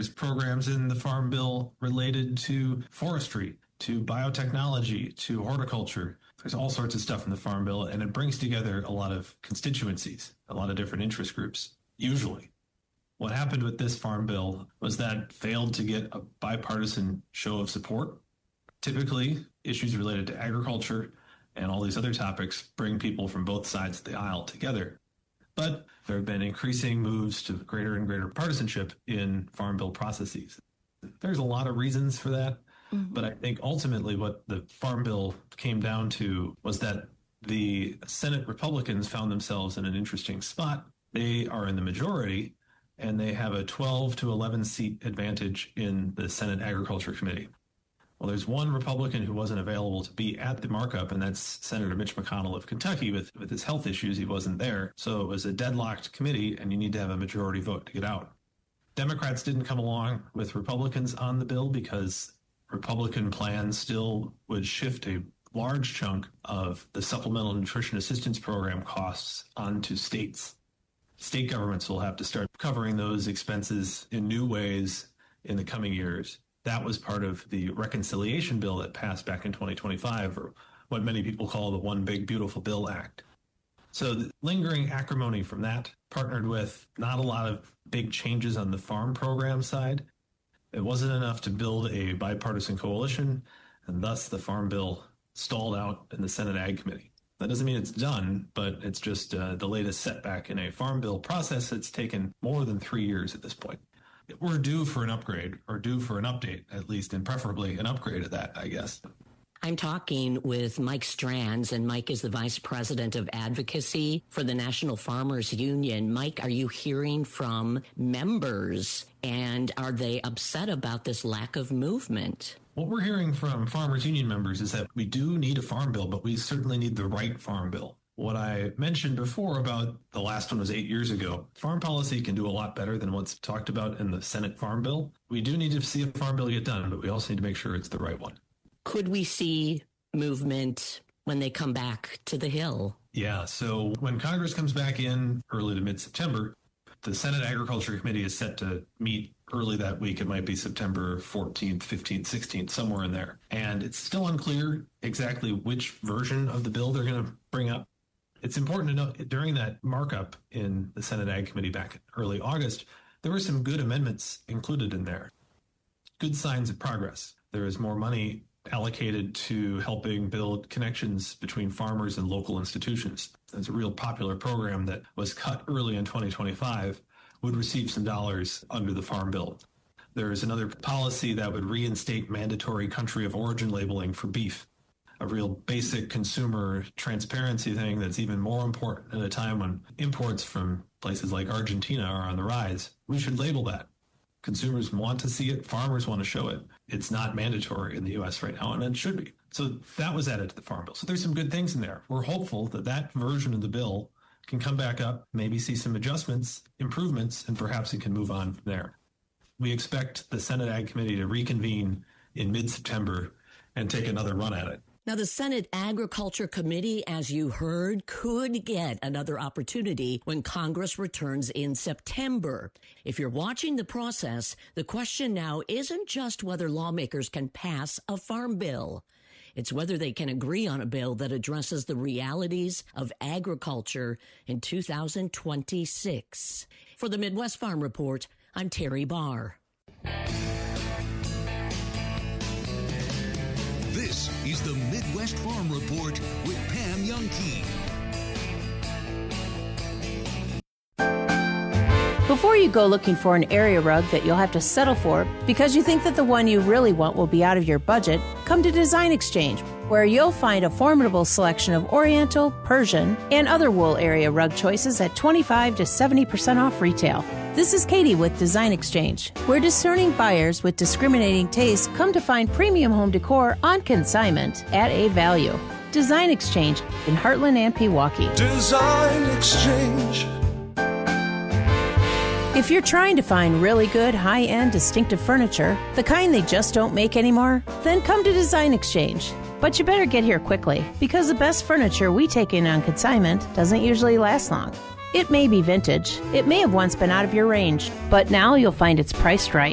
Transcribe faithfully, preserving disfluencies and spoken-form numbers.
There's programs in the Farm Bill related to forestry, to biotechnology, to horticulture. There's all sorts of stuff in the Farm Bill, and it brings together a lot of constituencies, a lot of different interest groups, usually. What happened with this Farm Bill was that failed to get a bipartisan show of support. Typically, issues related to agriculture and all these other topics bring people from both sides of the aisle together. But there have been increasing moves to greater and greater partisanship in Farm Bill processes. There's a lot of reasons for that, mm-hmm. but I think ultimately what the Farm Bill came down to was that the Senate Republicans found themselves in an interesting spot. They are in the majority, and they have a twelve to eleven seat advantage in the Senate Agriculture Committee. Well, there's one Republican who wasn't available to be at the markup, and that's Senator Mitch McConnell of Kentucky. With, with his health issues, he wasn't there. So it was a deadlocked committee, and you need to have a majority vote to get out. Democrats didn't come along with Republicans on the bill because Republican plans still would shift a large chunk of the Supplemental Nutrition Assistance Program costs onto states. State governments will have to start covering those expenses in new ways in the coming years. That was part of the reconciliation bill that passed back in twenty twenty-five, or what many people call the One Big Beautiful Bill Act. So the lingering acrimony from that, partnered with not a lot of big changes on the farm program side, it wasn't enough to build a bipartisan coalition, and thus the Farm Bill stalled out in the Senate Ag Committee. That doesn't mean it's done, but it's just uh, the latest setback in a Farm Bill process that's taken more than three years at this point. We're due for an upgrade, or due for an update, at least, and preferably an upgrade of that, I guess. I'm talking with Mike Strands, and Mike is the Vice President of Advocacy for the National Farmers Union. Mike, are you hearing from members, and are they upset about this lack of movement? What we're hearing from Farmers Union members is that we do need a farm bill, but we certainly need the right farm bill. What I mentioned before about the last one was eight years ago. Farm policy can do a lot better than what's talked about in the Senate Farm Bill. We do need to see a farm bill get done, but we also need to make sure it's the right one. Could we see movement when they come back to the Hill? Yeah, so when Congress comes back in early to mid-September, the Senate Agriculture Committee is set to meet early that week. It might be September fourteenth, fifteenth, sixteenth, somewhere in there. And it's still unclear exactly which version of the bill they're going to bring up. It's important to note during that markup in the Senate Ag Committee back in early August, there were some good amendments included in there. Good signs of progress. There is more money allocated to helping build connections between farmers and local institutions. There's a real popular program that was cut early in twenty twenty-five, would receive some dollars under the Farm Bill. There is another policy that would reinstate mandatory country of origin labeling for beef. A real basic consumer transparency thing that's even more important at a time when imports from places like Argentina are on the rise. We should label that. Consumers want to see it. Farmers want to show it. It's not mandatory in the U S right now, and it should be. So that was added to the Farm Bill. So there's some good things in there. We're hopeful that that version of the bill can come back up, maybe see some adjustments, improvements, and perhaps it can move on from there. We expect the Senate Ag Committee to reconvene in mid-September and take another run at it. Now, the Senate Agriculture Committee, as you heard, could get another opportunity when Congress returns in September. If you're watching the process, the question now isn't just whether lawmakers can pass a farm bill. It's whether they can agree on a bill that addresses the realities of agriculture in two thousand twenty-six. For the Midwest Farm Report, I'm Terry Barr. This is the Midwest Farm Report with Pam Youngkey. Before you go looking for an area rug that you'll have to settle for because you think that the one you really want will be out of your budget, come to Design Exchange, where you'll find a formidable selection of Oriental, Persian, and other wool area rug choices at twenty-five to seventy percent off retail. This is Katie with Design Exchange, where discerning buyers with discriminating tastes come to find premium home decor on consignment at a value. Design Exchange in Heartland and Pewaukee. Design Exchange. If you're trying to find really good, high-end, distinctive furniture, the kind they just don't make anymore, then come to Design Exchange. But you better get here quickly, because the best furniture we take in on consignment doesn't usually last long. It may be vintage, it may have once been out of your range, but now you'll find it's priced right.